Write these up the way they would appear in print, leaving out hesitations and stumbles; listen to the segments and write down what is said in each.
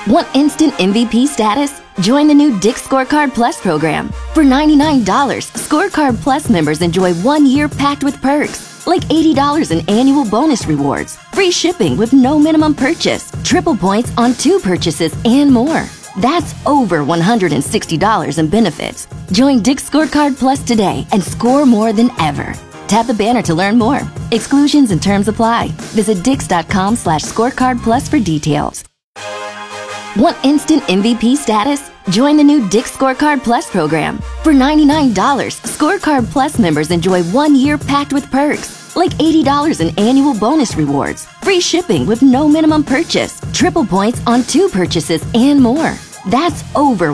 Want instant MVP status? Join the new Dick's Scorecard Plus program. For $99, Scorecard Plus members enjoy 1 year packed with perks, like $80 in annual bonus rewards, free shipping with no minimum purchase, triple points on 2 purchases, and more. That's over $160 in benefits. Join Dick's Scorecard Plus today and score more than ever. Tap the banner to learn more. Exclusions and terms apply. Visit dix.com/scorecard plus for details. Want instant MVP status? Join the new Dick's Scorecard Plus program. For $99, Scorecard Plus members enjoy 1 year packed with perks, like $80 in annual bonus rewards, free shipping with no minimum purchase, triple points on 2 purchases, and more. That's over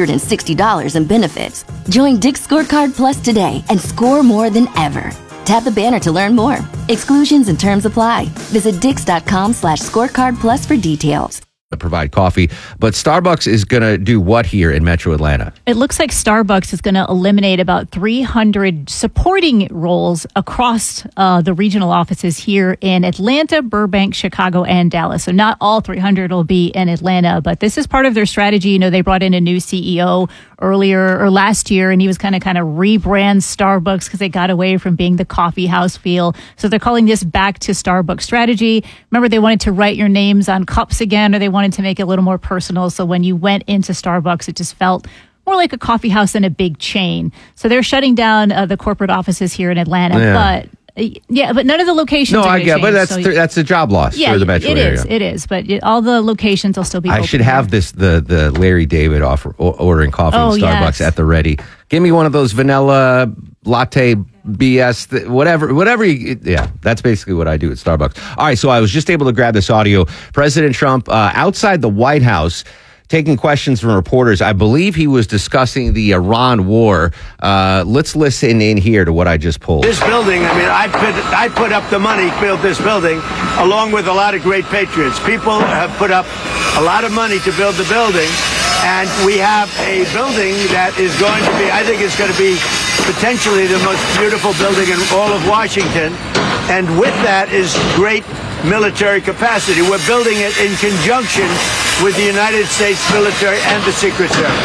$160 in benefits. Join Dick's Scorecard Plus today and score more than ever. Tap the banner to learn more. Exclusions and terms apply. Visit dix.com/scorecard plus for details. Provide coffee, but Starbucks is going to do what here in Metro Atlanta? It looks like Starbucks is going to eliminate about 300 supporting roles across the regional offices here in Atlanta, Burbank, Chicago, and Dallas. So not all 300 will be in Atlanta, but this is part of their strategy. You know, they brought in a new CEO earlier or last year, and he was kind of rebrand Starbucks because they got away from being the coffee house feel. So they're calling this back to Starbucks strategy. Remember, they wanted to write your names on cups again, or they wanted to make it a little more personal. So when you went into Starbucks, it just felt more like a coffee house than a big chain. So they're shutting down the corporate offices here in Atlanta. Yeah. But none of the locations are I get, but that's a job loss for the metro area. It is. But all the locations will still be open. I should have the Larry David ordering coffee in Starbucks at the ready. Give me one of those vanilla latte BS, whatever that's basically what I do at Starbucks. All right, so I was just able to grab this audio. President Trump outside the White House taking questions from reporters. I believe he was discussing the Iran war. Let's listen in here to what I just pulled. This building, I put up the money, built this building, along with a lot of great patriots. People have put up a lot of money to build the building, and we have a building that is going to be, I think it's going to be potentially the most beautiful building in all of Washington. And with that is great military capacity. We're building it in conjunction with the United States military and the Secret Service.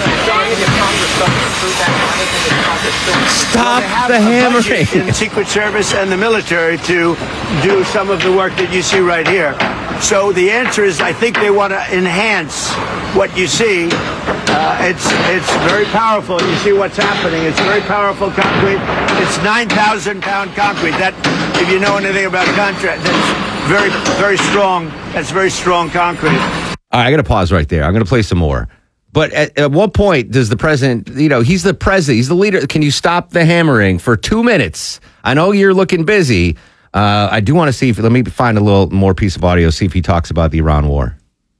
Stop the hammering. In the Secret Service and the military to do some of the work that you see right here. So the answer is, I think they want to enhance what you see. It's very powerful. You see what's happening. It's very powerful concrete. It's 9,000-pound concrete. That, if you know anything about contract, that's very, very strong. That's very strong concrete. All right, I got to pause right there. I'm going to play some more. But at what point does the president, he's the president, he's the leader. Can you stop the hammering for 2 minutes? I know you're looking busy. I do want to see let me find a little more piece of audio, see if he talks about the Iran war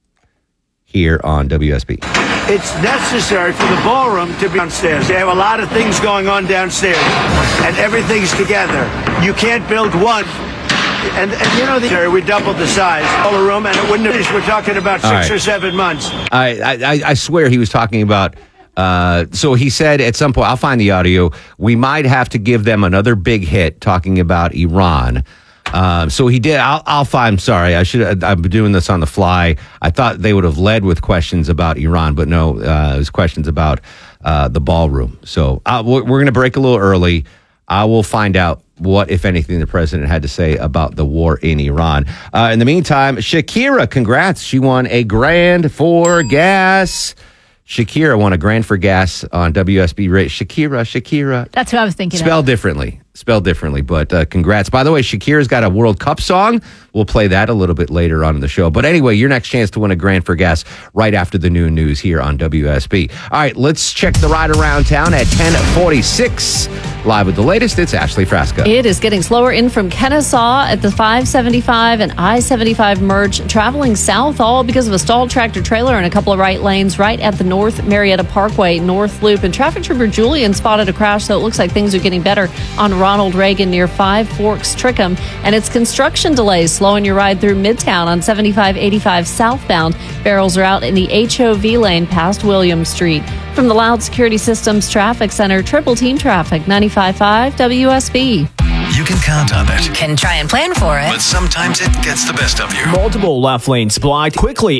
here on WSB. It's necessary for the ballroom to be downstairs. They have a lot of things going on downstairs, and everything's together. You can't build one. And we doubled the size of the room, and it wouldn't have finished. We're talking about 6 or 7 months. I swear he was talking about. So he said at some point, I'll find the audio, we might have to give them another big hit talking about Iran. So he did. I'm sorry. I'm doing this on the fly. I thought they would have led with questions about Iran, but no, it was questions about the ballroom. So we're going to break a little early. I will find out what, if anything, the president had to say about the war in Iran. In the meantime, Shakira, congrats. She won a grand for gas. Shakira won a grand for gas on WSB. Shakira. That's what I was thinking. Spelled differently, but congrats. By the way, Shakira's got a World Cup song. We'll play that a little bit later on in the show. But anyway, your next chance to win a grand for gas right after the noon news here on WSB. All right, let's check the ride around town at 10:46. Live with the latest, it's Ashley Frasca. It is getting slower in from Kennesaw at the 575 and I-75 merge, traveling south, all because of a stalled tractor trailer in a couple of right lanes right at the North Marietta Parkway North Loop. And traffic trooper Julian spotted a crash, so it looks like things are getting better on Ronald Reagan near Five Forks Trickham. And it's construction delays slowing your ride through Midtown on 7585 southbound. Barrels are out in the HOV lane past Williams Street. From the Loud Security Systems Traffic Center, Triple Team Traffic, 95.5 WSB. You can count on it. Can try and plan for it. But sometimes it gets the best of you. Multiple left lanes blocked quickly.